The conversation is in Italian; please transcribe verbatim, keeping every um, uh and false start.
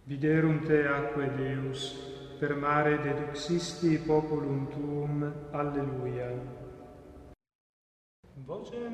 Viderunt te atque Deus, per mare deduxisti populum tuum. Alleluia. Voce